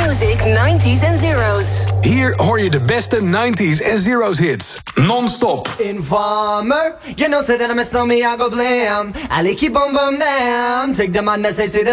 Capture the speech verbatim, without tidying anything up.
music nineties en zeros. Hier hoor je de beste nineties en zeros hits. Non-stop. Informer, you know say that I miss no me, I go blame. I like keep on bum them. Take the man that say, say that